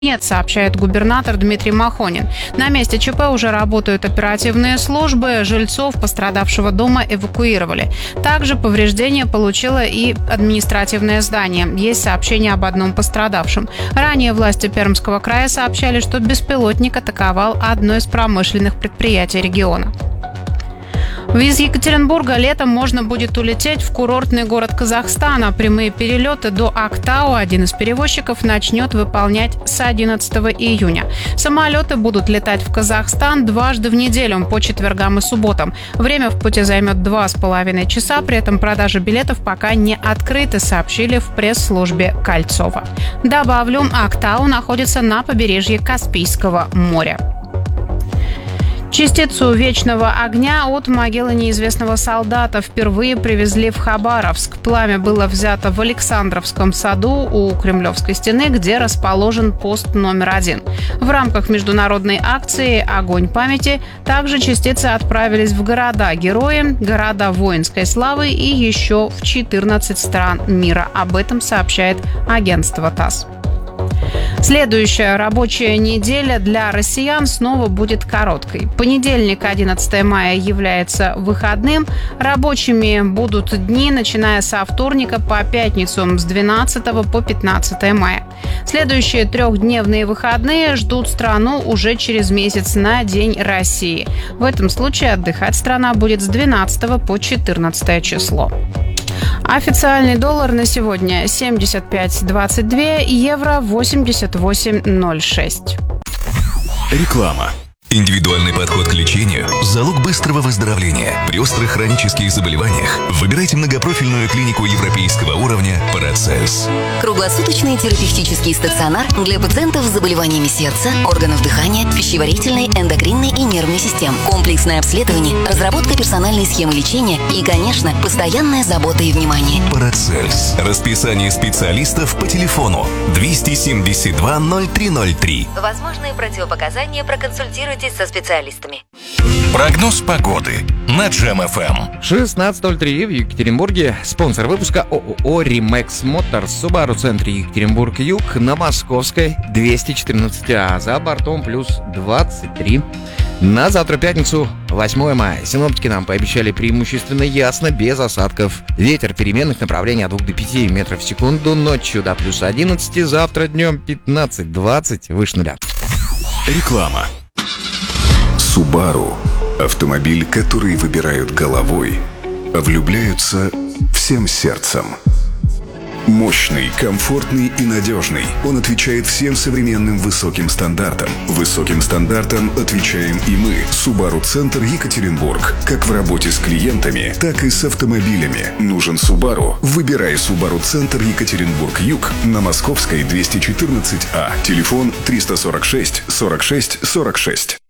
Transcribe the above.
Нет, сообщает губернатор Дмитрий Махонин. На месте ЧП уже работают оперативные службы, жильцов пострадавшего дома эвакуировали. Также повреждения получило и административное здание. Есть сообщение об одном пострадавшем. Ранее власти Пермского края сообщали, что беспилотник атаковал одно из промышленных предприятий региона. Из Екатеринбурга летом можно будет улететь в курортный город Казахстана. Прямые перелеты до Актау один из перевозчиков начнет выполнять с 11 июня. Самолеты будут летать в Казахстан дважды в неделю по четвергам и субботам. Время в пути займет 2,5 часа. При этом продажа билетов пока не открыты, сообщили в пресс-службе Кольцова. Добавлю, Актау находится на побережье Каспийского моря. Частицу вечного огня от могилы неизвестного солдата впервые привезли в Хабаровск. Пламя было взято в Александровском саду у Кремлевской стены, где расположен пост номер 1. В рамках международной акции «Огонь памяти» также частицы отправились в города-герои, города воинской славы и еще в 14 стран мира. Об этом сообщает агентство ТАСС. Следующая рабочая неделя для россиян снова будет короткой. Понедельник, 11 мая, является выходным. Рабочими будут дни, начиная со вторника по пятницу с 12 по 15 мая. Следующие трехдневные выходные ждут страну уже через месяц на День России. В этом случае отдыхать страна будет с 12 по 14 число. Официальный доллар на сегодня 75.22, евро 88.06. Реклама. Индивидуальный подход к лечению – залог быстрого выздоровления. При острых хронических заболеваниях выбирайте многопрофильную клинику европейского уровня «Парацельс». Круглосуточный терапевтический стационар для пациентов с заболеваниями сердца, органов дыхания, пищеварительной, эндокринной и нервной систем. Комплексное обследование, разработка персональной схемы лечения и, конечно, постоянная забота и внимание. «Парацельс». Расписание специалистов по телефону 272 0303. Возможные противопоказания проконсультируйтесь со специалистами. Прогноз погоды на Джем-ФМ. 16:03 в Екатеринбурге. Спонсор выпуска ООО «Римекс Моторс». Субару центре Екатеринбург-Юг на Московской 214А. За бортом плюс 23. На завтра, пятницу, 8 мая. Синоптики нам пообещали преимущественно ясно, без осадков. Ветер переменных направлений от 2 до 5 метров в секунду. Ночью до плюс 11. Завтра днем 15-20 выше нуля. Реклама. Subaru – автомобиль, который выбирают головой, а влюбляются всем сердцем. Мощный, комфортный и надежный. Он отвечает всем современным высоким стандартам. Высоким стандартам отвечаем и мы. Subaru Центр Екатеринбург. Как в работе с клиентами, так и с автомобилями. Нужен Subaru? Выбирай Subaru Центр Екатеринбург-Юг на Московской 214А. Телефон 346 46 46.